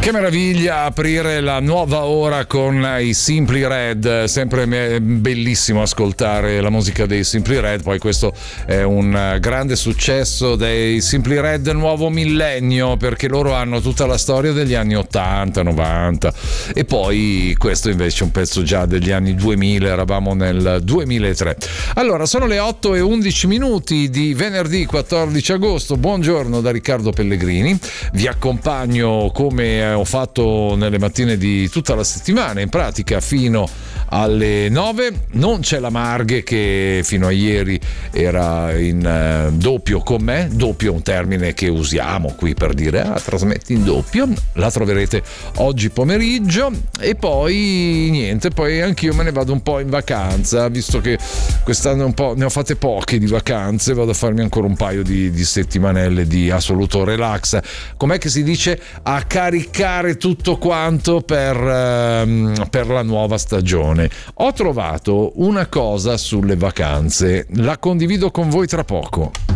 Che meraviglia aprire la nuova ora con i Simply Red, sempre bellissimo ascoltare la musica dei Simply Red. Poi questo è un grande successo dei Simply Red del nuovo millennio, perché loro hanno tutta la storia degli anni 80, 90 e poi questo invece è un pezzo già degli anni 2000, eravamo nel 2003. Allora, sono le 8:11 di venerdì 14 agosto. Buongiorno da Riccardo Pellegrini, vi accompagno come ho fatto nelle mattine di tutta la settimana, in pratica fino alle 9. Non c'è la Marghe, che fino a ieri era in doppio con me. Doppio è un termine che usiamo qui per dire trasmetti in doppio. La troverete oggi pomeriggio e poi niente, poi anch'io me ne vado un po' in vacanza, visto che quest'anno un po' ne ho fatte poche di vacanze. Vado a farmi ancora un paio di settimanelle di assoluto relax, com'è che si dice, a caricare tutto quanto per la nuova stagione. Ho trovato una cosa sulle vacanze, la condivido con voi tra poco.